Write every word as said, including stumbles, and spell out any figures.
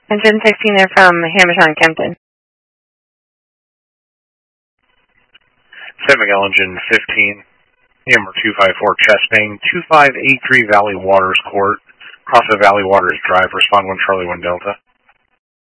Engine sixteen there from Hamilton, Kempton. San Miguel Engine fifteen, number two five four Chestname, two five eight three Valley Waters Court, cross of Valley Waters Drive, respond one Charlie one Delta.